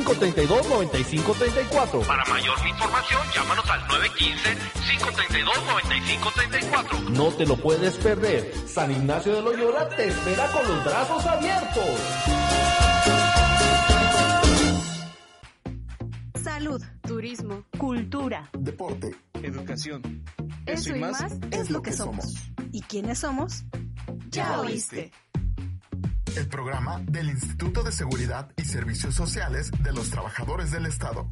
915-532-9534. Para mayor información, llámanos al 915-532-9534. No te lo puedes perder. San Ignacio de Loyola te espera con los brazos abiertos. Salud, turismo, cultura, deporte, educación. Eso y más es lo que somos. ¿Y quiénes somos? Ya oíste. El programa del Instituto de Seguridad y Servicios Sociales de los Trabajadores del Estado.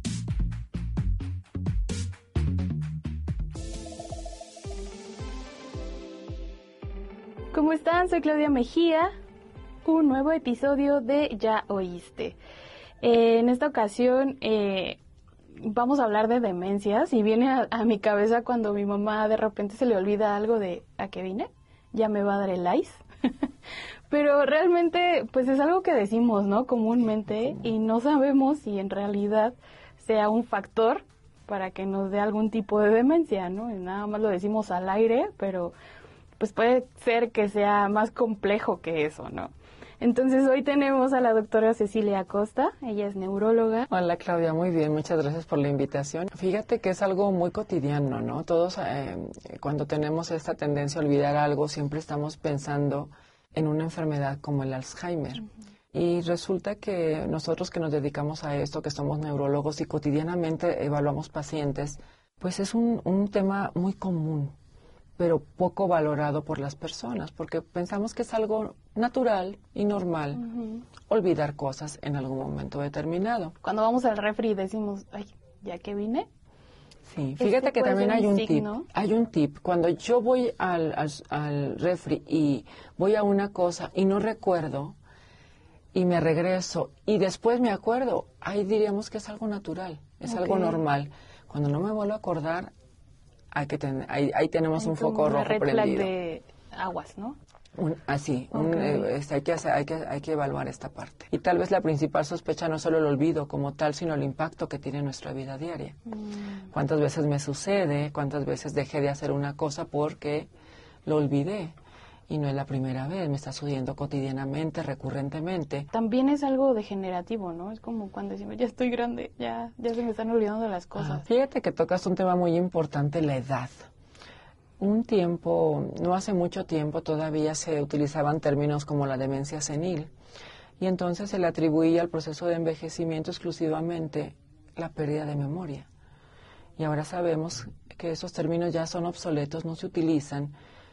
¿Cómo están? Soy Claudia Mejía. Un nuevo episodio de Ya Oíste. En esta ocasión vamos a hablar de demencias y viene a mi cabeza cuando mi mamá de repente se le olvida algo de ¿a qué vine? Ya me va a dar el ice. Pero realmente pues es algo que decimos, ¿no? Comúnmente, y no sabemos si en realidad sea un factor para que nos dé algún tipo de demencia, ¿no? Y nada más lo decimos al aire, pero pues puede ser que sea más complejo que eso, ¿no? Entonces hoy tenemos a la doctora Cecilia Acosta, ella es neuróloga. Hola Claudia, muy bien, muchas gracias por la invitación. Fíjate que es algo muy cotidiano, ¿no? Todos cuando tenemos esta tendencia a olvidar algo, siempre estamos pensando en una enfermedad como el Alzheimer. Y resulta que nosotros que nos dedicamos a esto, que somos neurólogos y cotidianamente evaluamos pacientes, pues es un tema muy común, pero poco valorado por las personas, porque pensamos que es algo natural y normal olvidar cosas en algún momento determinado. Cuando vamos al refri decimos, ay, ¿ya que vine? Sí, fíjate que también hay un tip. ¿no? Hay un tip. Cuando yo voy al refri y voy a una cosa y no recuerdo y me regreso y después me acuerdo, ahí diríamos que es algo natural, es algo normal. Cuando no me vuelvo a acordar, ahí tenemos un foco rojo prendido. De aguas, ¿no? Hay que evaluar esta parte. Y tal vez la principal sospecha no solo el olvido como tal, sino el impacto que tiene en nuestra vida diaria. ¿Cuántas veces me sucede? ¿Cuántas veces dejé de hacer una cosa porque lo olvidé? Y no es la primera vez, me está sucediendo cotidianamente, recurrentemente. También es algo degenerativo, ¿no? Es como cuando decimos, ya estoy grande, ya se me están olvidando de las cosas. Fíjate que tocas un tema muy importante, la edad. No hace mucho tiempo todavía se utilizaban términos como la demencia senil y entonces se le atribuía al proceso de envejecimiento exclusivamente la pérdida de memoria. Y ahora sabemos que esos términos ya son obsoletos, no se utilizan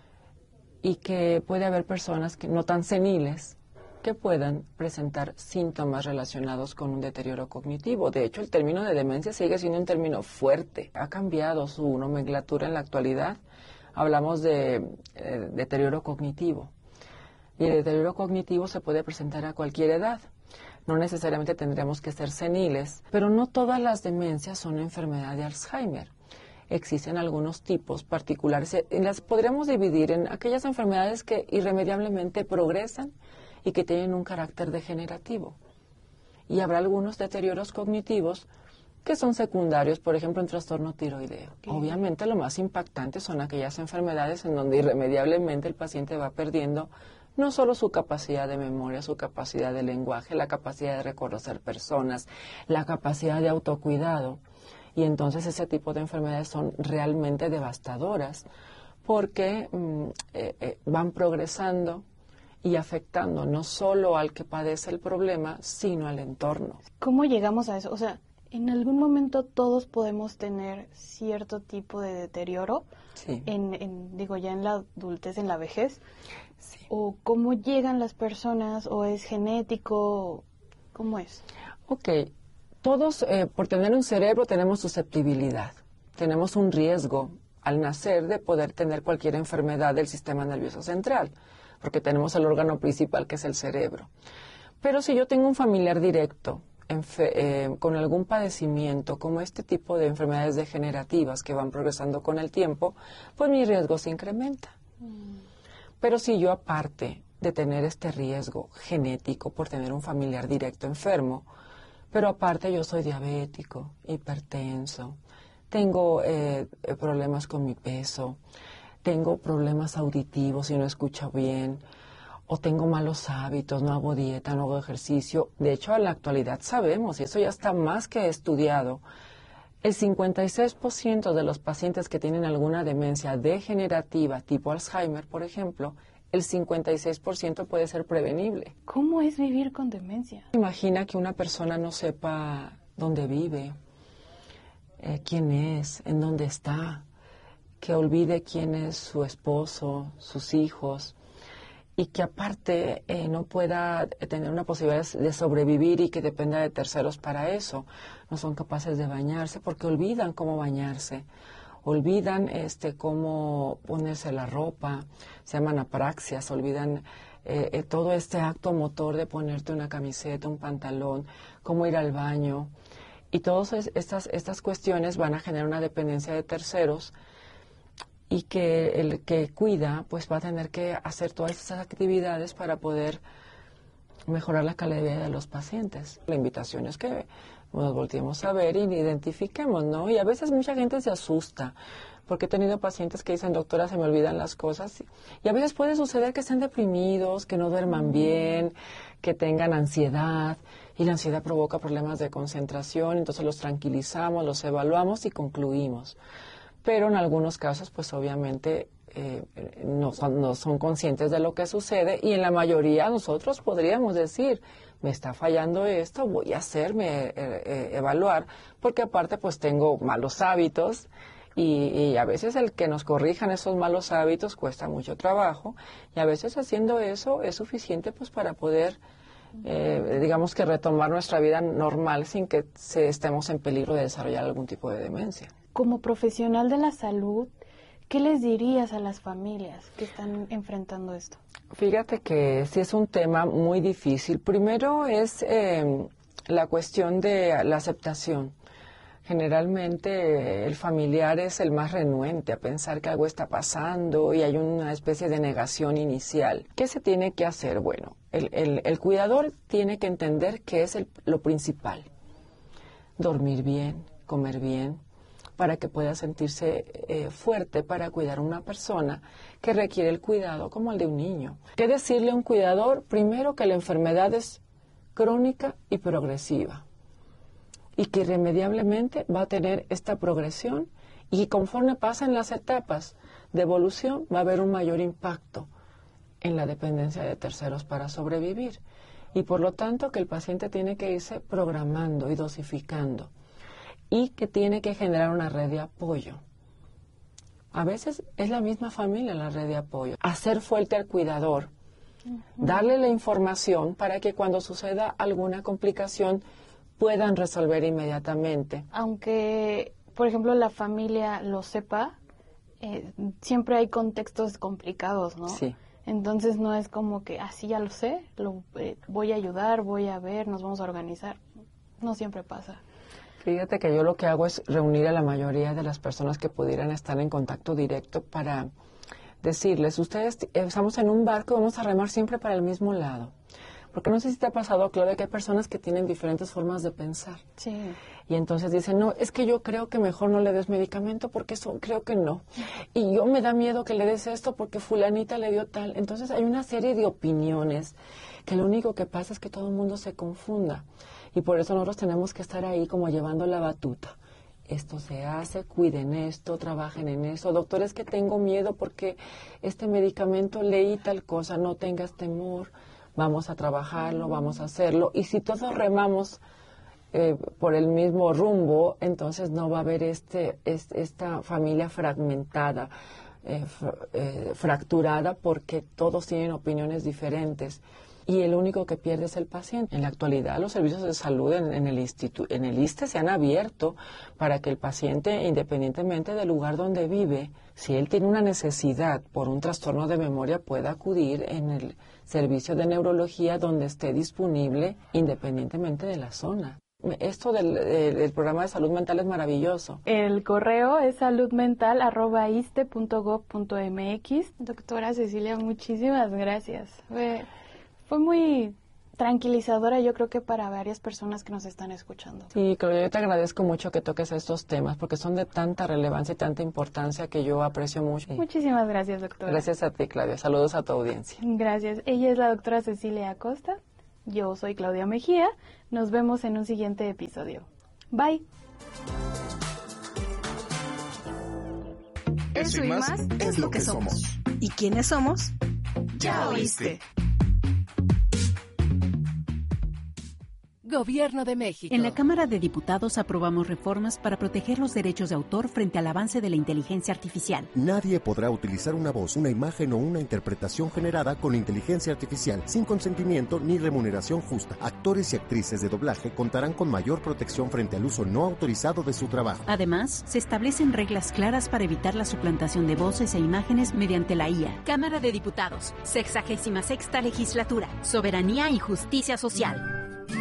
y que puede haber personas que no tan seniles que puedan presentar síntomas relacionados con un deterioro cognitivo. De hecho, el término de demencia sigue siendo un término fuerte. Ha cambiado su nomenclatura en la actualidad. Hablamos de deterioro cognitivo. Y el deterioro cognitivo se puede presentar a cualquier edad. No necesariamente tendríamos que ser seniles, pero no todas las demencias son enfermedad de Alzheimer. Existen algunos tipos particulares. Las podríamos dividir en aquellas enfermedades que irremediablemente progresan y que tienen un carácter degenerativo. Y habrá algunos deterioros cognitivos que son secundarios, por ejemplo, en trastorno tiroideo. Obviamente lo más impactante son aquellas enfermedades en donde irremediablemente el paciente va perdiendo no solo su capacidad de memoria, su capacidad de lenguaje, la capacidad de reconocer personas, la capacidad de autocuidado. Y entonces ese tipo de enfermedades son realmente devastadoras porque van progresando y afectando no solo al que padece el problema, sino al entorno. ¿Cómo llegamos a eso? O sea, en algún momento todos podemos tener cierto tipo de deterioro, sí. Ya en la adultez, en la vejez. Sí. ¿O cómo llegan las personas? ¿O es genético? ¿Cómo es? Ok, todos por tener un cerebro tenemos susceptibilidad, tenemos un riesgo al nacer de poder tener cualquier enfermedad del sistema nervioso central, porque tenemos el órgano principal que es el cerebro. Pero si yo tengo un familiar directo con algún padecimiento, como este tipo de enfermedades degenerativas que van progresando con el tiempo, pues mi riesgo se incrementa. Pero si yo, aparte de tener este riesgo genético por tener un familiar directo enfermo, pero aparte yo soy diabético, hipertenso, tengo problemas con mi peso, tengo problemas auditivos y no escucho bien, o tengo malos hábitos, no hago dieta, no hago ejercicio. De hecho, en la actualidad sabemos, y eso ya está más que estudiado, el 56% de los pacientes que tienen alguna demencia degenerativa, tipo Alzheimer, por ejemplo, el 56% puede ser prevenible. ¿Cómo es vivir con demencia? Imagina que una persona no sepa dónde vive, quién es, en dónde está, que olvide quién es su esposo, sus hijos, y que aparte no pueda tener una posibilidad de sobrevivir y que dependa de terceros para eso. No son capaces de bañarse porque olvidan cómo bañarse, olvidan cómo ponerse la ropa, se llaman apraxias, olvidan todo este acto motor de ponerte una camiseta, un pantalón, cómo ir al baño. Y todas estas cuestiones van a generar una dependencia de terceros, y que el que cuida pues va a tener que hacer todas esas actividades para poder mejorar la calidad de vida de los pacientes. La invitación es que nos volteemos a ver y identifiquemos, ¿no? Y a veces mucha gente se asusta, porque he tenido pacientes que dicen, doctora, se me olvidan las cosas. Y a veces puede suceder que estén deprimidos, que no duerman bien, que tengan ansiedad, y la ansiedad provoca problemas de concentración, entonces los tranquilizamos, los evaluamos y concluimos. Pero en algunos casos, pues obviamente no son conscientes de lo que sucede, y en la mayoría nosotros podríamos decir, me está fallando esto, voy a hacerme evaluar, porque aparte pues tengo malos hábitos, y a veces el que nos corrijan esos malos hábitos cuesta mucho trabajo, y a veces haciendo eso es suficiente pues para poder, digamos que retomar nuestra vida normal sin que estemos en peligro de desarrollar algún tipo de demencia. Como profesional de la salud, ¿qué les dirías a las familias que están enfrentando esto? Fíjate que sí es un tema muy difícil. Primero es la cuestión de la aceptación. Generalmente el familiar es el más renuente a pensar que algo está pasando y hay una especie de negación inicial. ¿Qué se tiene que hacer? Bueno, el cuidador tiene que entender que es lo principal. Dormir bien, comer bien, para que pueda sentirse fuerte para cuidar a una persona que requiere el cuidado como el de un niño. ¿Qué decirle a un cuidador? Primero, que la enfermedad es crónica y progresiva, y que irremediablemente va a tener esta progresión, y conforme pasan las etapas de evolución va a haber un mayor impacto en la dependencia de terceros para sobrevivir, y por lo tanto que el paciente tiene que irse programando y dosificando, y que tiene que generar una red de apoyo. A veces es la misma familia la red de apoyo. Hacer fuerte al cuidador, darle la información para que cuando suceda alguna complicación puedan resolver inmediatamente. Aunque, por ejemplo, la familia lo sepa, siempre hay contextos complicados, ¿no? Sí. Entonces no es como que, así ya lo sé, voy a ayudar, voy a ver, nos vamos a organizar. No siempre pasa. Fíjate que yo lo que hago es reunir a la mayoría de las personas que pudieran estar en contacto directo para decirles, ustedes estamos en un barco, vamos a remar siempre para el mismo lado. Porque no sé si te ha pasado, Claudia, que hay personas que tienen diferentes formas de pensar. Sí. Y entonces dicen, no, es que yo creo que mejor no le des medicamento porque eso creo que no. Y yo me da miedo que le des esto porque fulanita le dio tal. Entonces hay una serie de opiniones que lo único que pasa es que todo el mundo se confunda. Y por eso nosotros tenemos que estar ahí como llevando la batuta. Esto se hace, cuiden esto, trabajen en eso. Doctor, es que tengo miedo porque este medicamento leí tal cosa, no tengas temor. Vamos a trabajarlo, vamos a hacerlo. Y si todos remamos por el mismo rumbo, entonces no va a haber esta familia fragmentada, fracturada, porque todos tienen opiniones diferentes. Y el único que pierde es el paciente. En la actualidad, los servicios de salud en el ISSSTE se han abierto para que el paciente, independientemente del lugar donde vive, si él tiene una necesidad por un trastorno de memoria, pueda acudir en el servicio de neurología donde esté disponible, independientemente de la zona. Esto del programa de salud mental es maravilloso. El correo es saludmental@iste.gov.mx. Doctora Cecilia, muchísimas gracias. Fue muy tranquilizadora, yo creo que para varias personas que nos están escuchando. Sí, Claudia, yo te agradezco mucho que toques estos temas porque son de tanta relevancia y tanta importancia que yo aprecio mucho. Muchísimas gracias, doctora. Gracias a ti, Claudia. Saludos a tu audiencia. Gracias. Ella es la doctora Cecilia Acosta. Yo soy Claudia Mejía. Nos vemos en un siguiente episodio. Bye. Eso y más es lo que somos. ¿Y quiénes somos? Ya oíste. Gobierno de México. En la Cámara de Diputados aprobamos reformas para proteger los derechos de autor frente al avance de la inteligencia artificial. Nadie podrá utilizar una voz, una imagen o una interpretación generada con inteligencia artificial sin consentimiento ni remuneración justa. Actores y actrices de doblaje contarán con mayor protección frente al uso no autorizado de su trabajo. Además, se establecen reglas claras para evitar la suplantación de voces e imágenes mediante la IA. Cámara de Diputados, 66ª Legislatura, Soberanía y Justicia Social.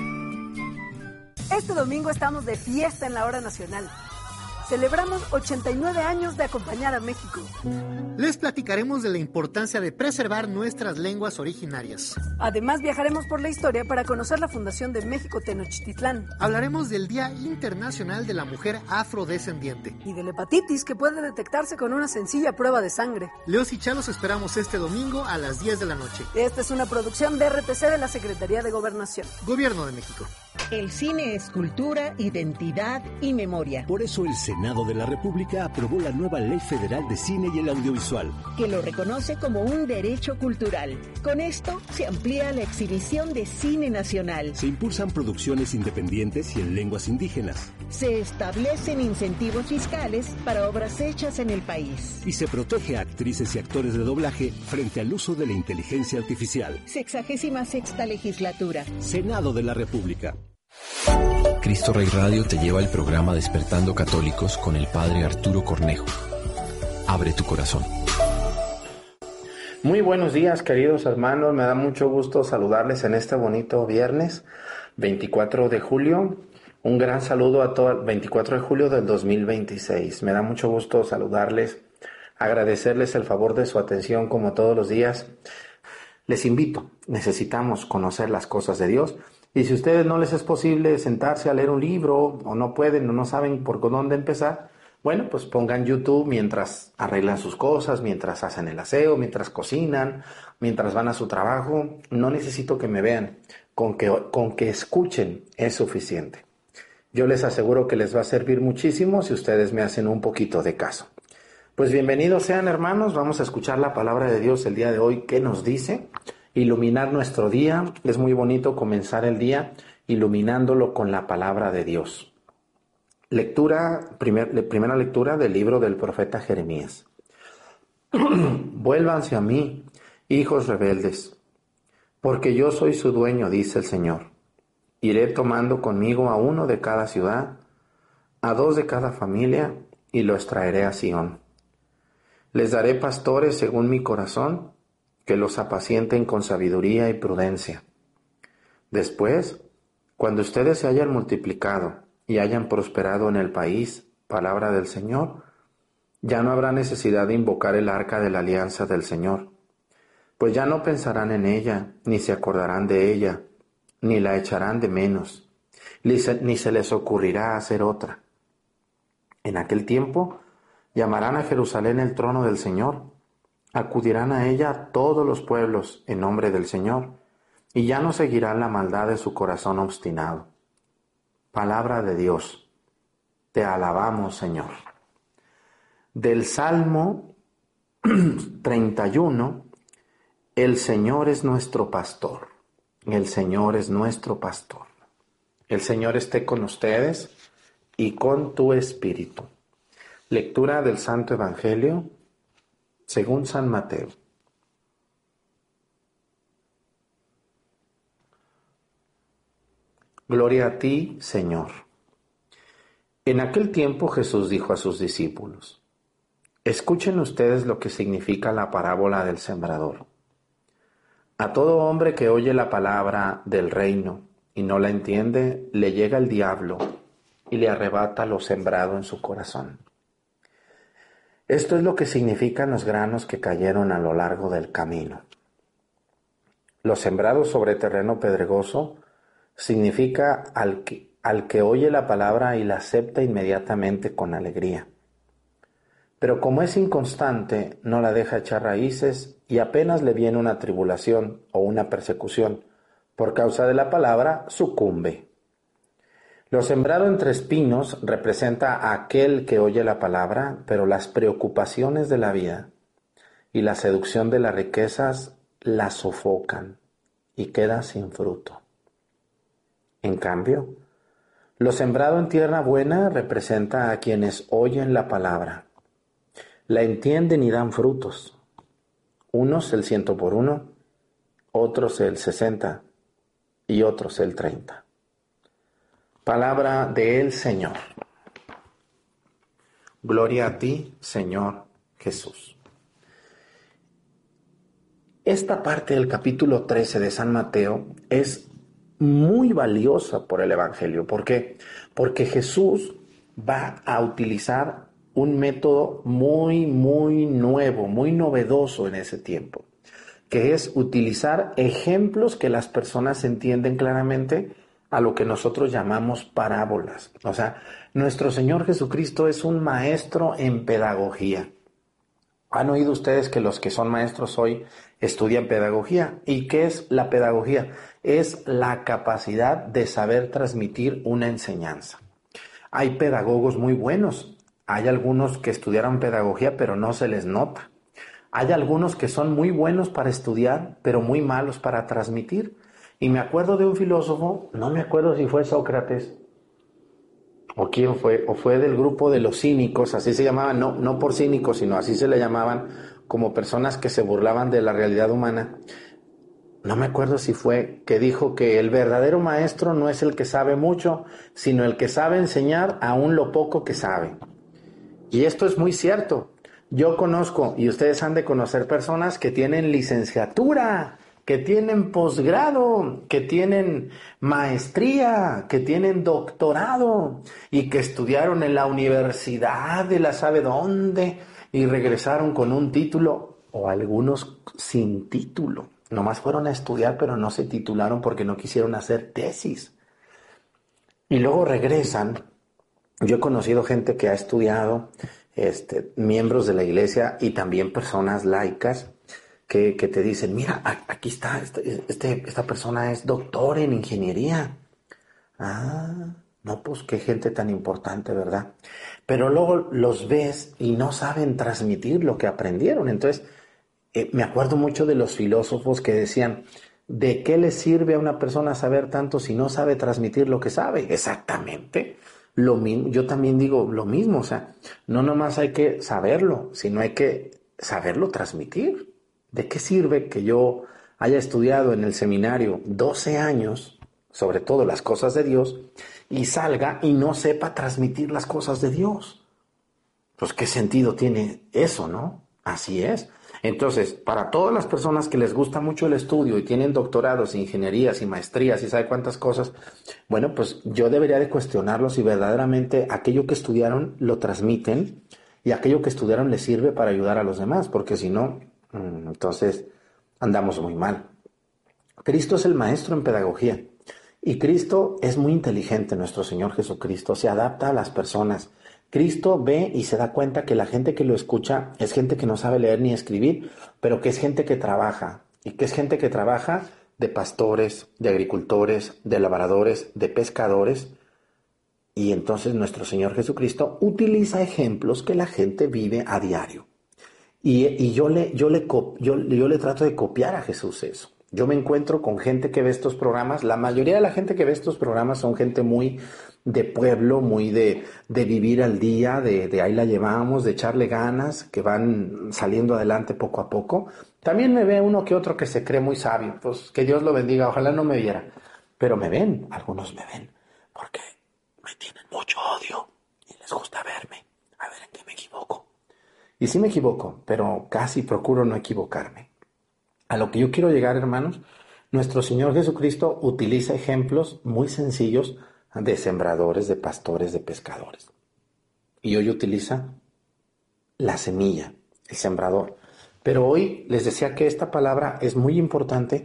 Este domingo estamos de fiesta en la Hora Nacional. Celebramos 89 años de acompañar a México. Les platicaremos de la importancia de preservar nuestras lenguas originarias. Además, viajaremos por la historia para conocer la fundación de México Tenochtitlán. Hablaremos del Día Internacional de la Mujer Afrodescendiente. Y de la hepatitis, que puede detectarse con una sencilla prueba de sangre. Leos y Chalos esperamos este domingo a las 10 de la noche. Esta es una producción de RTC de la Secretaría de Gobernación. Gobierno de México. El cine es cultura, identidad y memoria. Por eso el Senado de la República aprobó la nueva Ley Federal de Cine y el Audiovisual, que lo reconoce como un derecho cultural. Con esto se amplía la exhibición de cine nacional. Se impulsan producciones independientes y en lenguas indígenas. Se establecen incentivos fiscales para obras hechas en el país. Y se protege a actrices y actores de doblaje frente al uso de la inteligencia artificial. 66ª Legislatura. Senado de la República. Cristo Rey Radio te lleva el programa Despertando Católicos con el Padre Arturo Cornejo. Abre tu corazón. Muy buenos días, queridos hermanos. Me da mucho gusto saludarles en este bonito viernes 24 de julio. Un gran saludo a todo el 24 de julio del 2026. Me da mucho gusto saludarles, agradecerles el favor de su atención como todos los días. Les invito, necesitamos conocer las cosas de Dios. Y si a ustedes no les es posible sentarse a leer un libro, o no pueden, o no saben por dónde empezar, bueno, pues pongan YouTube mientras arreglan sus cosas, mientras hacen el aseo, mientras cocinan, mientras van a su trabajo. No necesito que me vean, con que escuchen es suficiente. Yo les aseguro que les va a servir muchísimo si ustedes me hacen un poquito de caso. Pues bienvenidos sean, hermanos, vamos a escuchar la palabra de Dios el día de hoy. ¿Qué nos dice? Iluminar nuestro día. Es muy bonito comenzar el día iluminándolo con la palabra de Dios. Primera lectura del libro del profeta Jeremías. Vuélvanse a mí, hijos rebeldes, porque yo soy su dueño, dice el Señor. Iré tomando conmigo a uno de cada ciudad, a dos de cada familia, y los traeré a Sión. Les daré pastores según mi corazón, que los apacienten con sabiduría y prudencia. Después, cuando ustedes se hayan multiplicado y hayan prosperado en el país, palabra del Señor, ya no habrá necesidad de invocar el arca de la alianza del Señor, pues ya no pensarán en ella, ni se acordarán de ella, ni la echarán de menos, ni se les ocurrirá hacer otra. En aquel tiempo, llamarán a Jerusalén el trono del Señor. Acudirán a ella todos los pueblos en nombre del Señor, y ya no seguirán la maldad de su corazón obstinado. Palabra de Dios. Te alabamos, Señor. Del Salmo 31, el Señor es nuestro pastor. El Señor es nuestro pastor. El Señor esté con ustedes y con tu espíritu. Lectura del Santo Evangelio según San Mateo. Gloria a ti, Señor. En aquel tiempo Jesús dijo a sus discípulos: escuchen ustedes lo que significa la parábola del sembrador. A todo hombre que oye la palabra del reino y no la entiende, le llega el diablo y le arrebata lo sembrado en su corazón. Esto es lo que significan los granos que cayeron a lo largo del camino. Los sembrados sobre terreno pedregoso significa al que oye la palabra y la acepta inmediatamente con alegría. Pero como es inconstante, no la deja echar raíces y apenas le viene una tribulación o una persecución por causa de la palabra, sucumbe. Lo sembrado entre espinos representa a aquel que oye la palabra, pero las preocupaciones de la vida y la seducción de las riquezas la sofocan y queda sin fruto. En cambio, lo sembrado en tierra buena representa a quienes oyen la palabra, la entienden y dan frutos. Unos el 100 por 1, otros el 60 y otros el 30. Palabra del Señor. Gloria a ti, Señor Jesús. Esta parte del capítulo 13 de San Mateo es muy valiosa por el Evangelio. ¿Por qué? Porque Jesús va a utilizar un método muy nuevo, muy novedoso en ese tiempo, que es utilizar ejemplos que las personas entienden claramente, a lo que nosotros llamamos parábolas. O sea, nuestro Señor Jesucristo es un maestro en pedagogía. ¿Han oído ustedes que los que son maestros hoy estudian pedagogía? ¿Y qué es la pedagogía? Es la capacidad de saber transmitir una enseñanza. Hay pedagogos muy buenos. Hay algunos que estudiaron pedagogía, pero no se les nota. Hay algunos que son muy buenos para estudiar, pero muy malos para transmitir. Y me acuerdo de un filósofo, no me acuerdo si fue Sócrates o quién fue, o fue del grupo de los cínicos, así se llamaban, no por cínicos, sino así se le llamaban, como personas que se burlaban de la realidad humana. No me acuerdo si fue que dijo que el verdadero maestro no es el que sabe mucho, sino el que sabe enseñar aún lo poco que sabe. Y esto es muy cierto. Yo conozco, y ustedes han de conocer personas que tienen licenciatura, que tienen posgrado, que tienen maestría, que tienen doctorado y que estudiaron en la universidad de la sabe dónde y regresaron con un título o algunos sin título. Nomás fueron a estudiar, pero no se titularon porque no quisieron hacer tesis. Y luego regresan. Yo he conocido gente que ha estudiado, miembros de la iglesia y también personas laicas, que te dicen, mira, aquí está, esta persona es doctor en ingeniería. Ah, no, pues qué gente tan importante, ¿verdad? Pero luego los ves y no saben transmitir lo que aprendieron. Entonces, me acuerdo mucho de los filósofos que decían, ¿de qué le sirve a una persona saber tanto si no sabe transmitir lo que sabe? Exactamente. Lo mismo, yo también digo lo mismo, o sea, no nomás hay que saberlo, sino hay que saberlo transmitir. ¿De qué sirve que yo haya estudiado en el seminario 12 años, sobre todo las cosas de Dios, y salga y no sepa transmitir las cosas de Dios? Pues qué sentido tiene eso, ¿no? Así es. Entonces, para todas las personas que les gusta mucho el estudio y tienen doctorados, ingenierías y maestrías y sabe cuántas cosas, bueno, pues yo debería de cuestionarlos si verdaderamente aquello que estudiaron lo transmiten y aquello que estudiaron les sirve para ayudar a los demás, porque si no, entonces andamos muy mal. Cristo es el maestro en pedagogía y Cristo es muy inteligente, nuestro Señor Jesucristo, se adapta a las personas. Cristo ve y se da cuenta que la gente que lo escucha es gente que no sabe leer ni escribir, pero que es gente que trabaja. ¿Y que es gente que trabaja? De pastores, de agricultores, de labradores, de pescadores. Y entonces nuestro Señor Jesucristo utiliza ejemplos que la gente vive a diario. Y yo le trato de copiar a Jesús eso. Yo me encuentro con gente que ve estos programas. La mayoría de la gente que ve estos programas son gente muy de pueblo, muy de vivir al día, de ahí la llevamos, de echarle ganas, que van saliendo adelante poco a poco. También me ve uno que otro que se cree muy sabio. Pues que Dios lo bendiga, ojalá no me viera. Pero me ven, algunos me ven, porque me tienen mucho odio y les gusta verme, a ver en qué me equivoco. Y sí me equivoco, pero casi procuro no equivocarme. A lo que yo quiero llegar, hermanos, nuestro Señor Jesucristo utiliza ejemplos muy sencillos de sembradores, de pastores, de pescadores. Y hoy utiliza la semilla, el sembrador. Pero hoy les decía que esta palabra es muy importante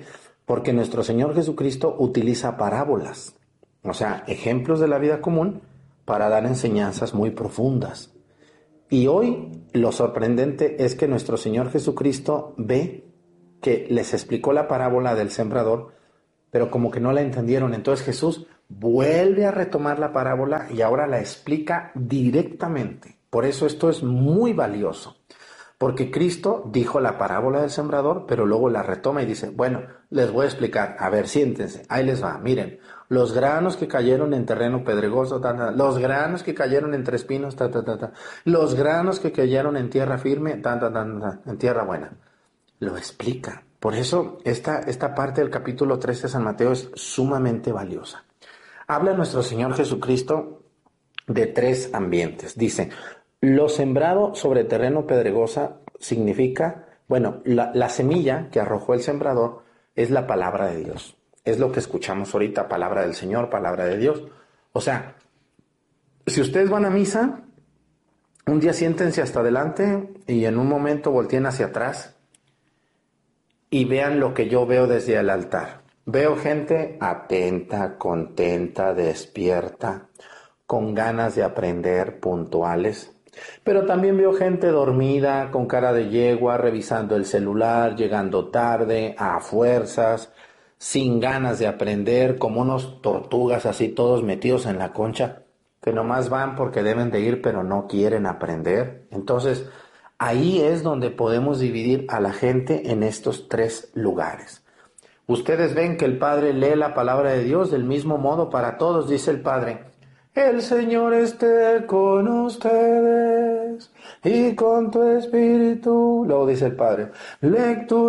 Porque nuestro Señor Jesucristo utiliza parábolas, o sea, ejemplos de la vida común para dar enseñanzas muy profundas. Y hoy lo sorprendente es que nuestro Señor Jesucristo ve que les explicó la parábola del sembrador, pero como que no la entendieron. Entonces Jesús vuelve a retomar la parábola y ahora la explica directamente. Por eso esto es muy valioso, porque Cristo dijo la parábola del sembrador, pero luego la retoma y dice, bueno, les voy a explicar, a ver, siéntense, ahí les va, miren, los granos que cayeron en terreno pedregoso, los granos que cayeron entre espinos, los granos que cayeron en tierra firme, en tierra buena. Lo explica. Por eso esta parte del capítulo 13 de San Mateo es sumamente valiosa. Habla nuestro Señor Jesucristo de 3 ambientes. Dice, lo sembrado sobre terreno pedregosa significa, bueno, la semilla que arrojó el sembrador es la palabra de Dios. Es lo que escuchamos ahorita, palabra del Señor, palabra de Dios. O sea, si ustedes van a misa, un día siéntense hasta adelante y en un momento volteen hacia atrás y vean lo que yo veo desde el altar. Veo gente atenta, contenta, despierta, con ganas de aprender, puntuales. Pero también veo gente dormida, con cara de yegua, revisando el celular, llegando tarde, a fuerzas, sin ganas de aprender, como unos tortugas así todos metidos en la concha, que nomás van porque deben de ir, pero no quieren aprender. Entonces, ahí es donde podemos dividir a la gente en estos 3 lugares. Ustedes ven que el Padre lee la palabra de Dios del mismo modo para todos, dice el Padre. El Señor esté con ustedes y con tu espíritu. Luego dice el Padre, lectura